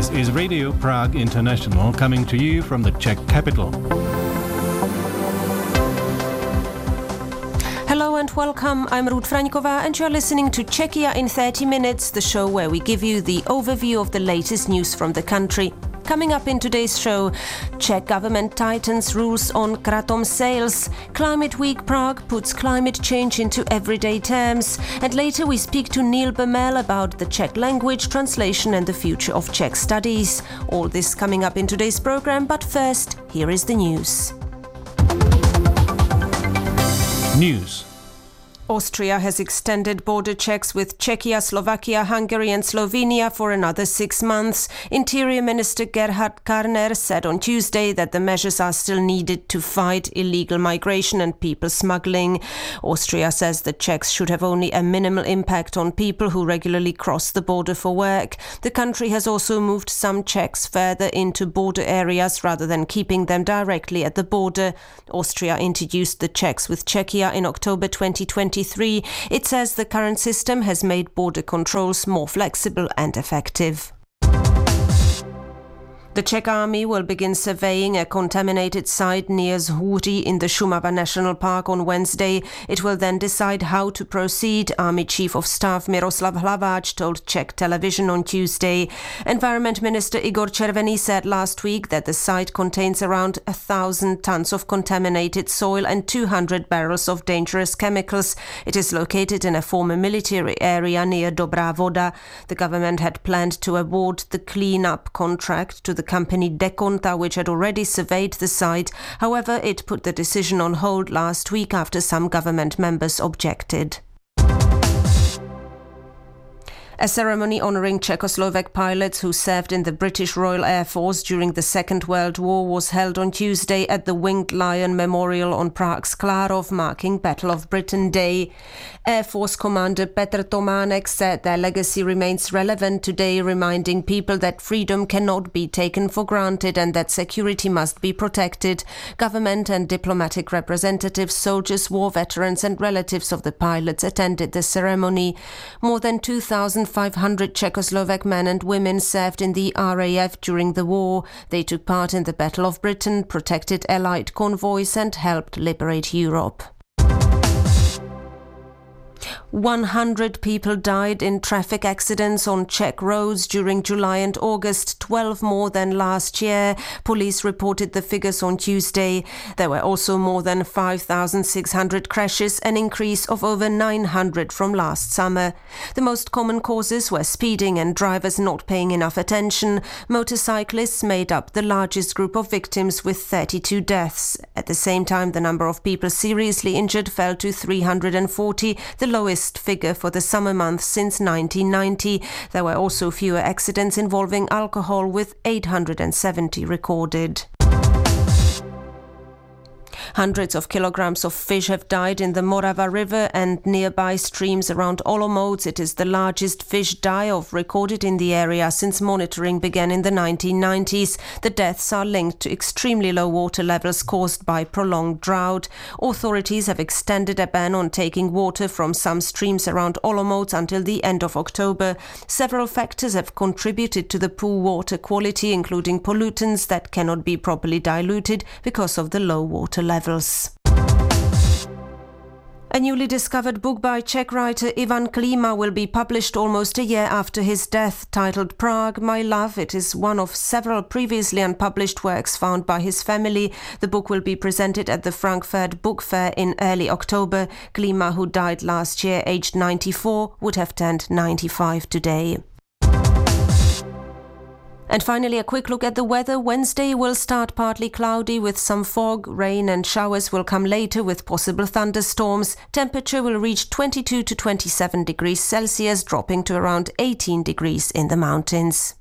This is Radio Prague International coming to you from the Czech capital. Hello and welcome, I'm Ruth Fraňková and you're listening to Czechia in 30 minutes, the show where we give you the overview of the latest news from the country. Coming up in today's show, Czech government tightens rules on kratom sales, Climate Week Prague puts climate change into everyday terms, and later we speak to Neil Bemel about the Czech language, translation and the future of Czech studies. All this coming up in today's program, but first, here is the news. News. Austria has extended border checks with Czechia, Slovakia, Hungary and Slovenia for another 6 months. Interior Minister Gerhard Karner said on Tuesday that the measures are still needed to fight illegal migration and people smuggling. Austria says the checks should have only a minimal impact on people who regularly cross the border for work. The country has also moved some checks further into border areas rather than keeping them directly at the border. Austria introduced the checks with Czechia in October 2023. It says the current system has made border controls more flexible and effective. The Czech army will begin surveying a contaminated site near Zhůří in the Šumava National Park on Wednesday. It will then decide how to proceed, Army Chief of Staff Miroslav Hlaváč told Czech television on Tuesday. Environment Minister Igor Červený said last week that the site contains around 1,000 tons of contaminated soil and 200 barrels of dangerous chemicals. It is located in a former military area near Dobrá Voda. The government had planned to award the clean-up contract to the company Deconta, which had already surveyed the site. However, it put the decision on hold last week after some government members objected. A ceremony honouring Czechoslovak pilots who served in the British Royal Air Force during the Second World War was held on Tuesday at the Winged Lion Memorial on Prague's Klárov, marking Battle of Britain Day. Air Force Commander Petr Tománek said their legacy remains relevant today, reminding people that freedom cannot be taken for granted and that security must be protected. Government and diplomatic representatives, soldiers, war veterans and relatives of the pilots attended the ceremony. More than 2,500 Czechoslovak men and women served in the RAF during the war. They took part in the Battle of Britain, protected Allied convoys and helped liberate Europe. 100 people died in traffic accidents on Czech roads during July and August, 12 more than last year. Police reported the figures on Tuesday. There were also more than 5,600 crashes, an increase of over 900 from last summer. The most common causes were speeding and drivers not paying enough attention. Motorcyclists made up the largest group of victims with 32 deaths. At the same time, the number of people seriously injured fell to 340, the lowest figure for the summer months since 1990. There were also fewer accidents involving alcohol, with 870 recorded. Hundreds of kilograms of fish have died in the Morava River and nearby streams around Olomouc. It is the largest fish die-off recorded in the area since monitoring began in the 1990s. The deaths are linked to extremely low water levels caused by prolonged drought. Authorities have extended a ban on taking water from some streams around Olomouc until the end of October. Several factors have contributed to the poor water quality, including pollutants that cannot be properly diluted because of the low water levels. A newly discovered book by Czech writer Ivan Klíma will be published almost a year after his death. Titled Prague, My Love, it is one of several previously unpublished works found by his family. The book will be presented at the Frankfurt Book Fair in early October. Klíma, who died last year aged 94, would have turned 95 today. And finally, a quick look at the weather. Wednesday will start partly cloudy with some fog. Rain and showers will come later with possible thunderstorms. Temperature will reach 22 to 27 degrees Celsius, dropping to around 18 degrees in the mountains.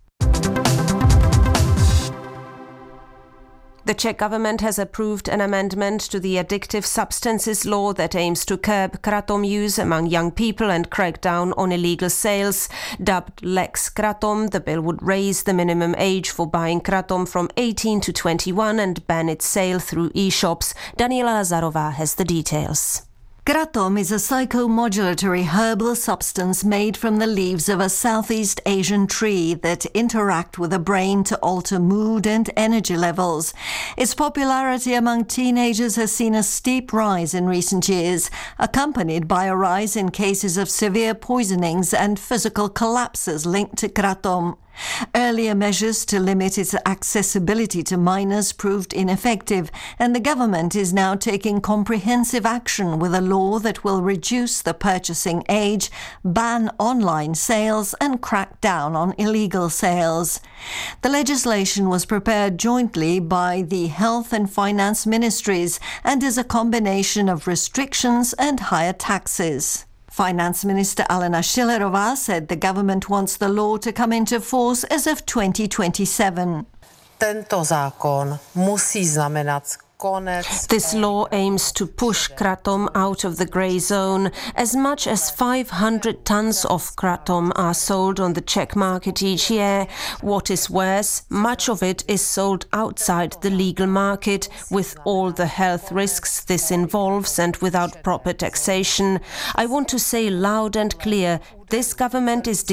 The Czech government has approved an amendment to the addictive substances law that aims to curb kratom use among young people and crack down on illegal sales. Dubbed Lex Kratom, the bill would raise the minimum age for buying kratom from 18 to 21 and ban its sale through e-shops. Daniela Lazarová has the details. Kratom is a psychomodulatory herbal substance made from the leaves of a Southeast Asian tree that interact with the brain to alter mood and energy levels. Its popularity among teenagers has seen a steep rise in recent years, accompanied by a rise in cases of severe poisonings and physical collapses linked to kratom. Earlier measures to limit its accessibility to minors proved ineffective, and the government is now taking comprehensive action with a law that will reduce the purchasing age, ban online sales, and crack down on illegal sales. The legislation was prepared jointly by the Health and Finance Ministries and is a combination of restrictions and higher taxes. Finance Minister Alena Schillerová said the government wants the law to come into force as of 2027. Tento zákon musí znamenat konec. This law aims to push kratom out of the grey zone. As much as 500 tons of kratom are sold on the Czech market each year. What is worse, much of it is sold outside the legal market, with all the health risks this involves and without proper taxation. I want to say loud and clear, this government is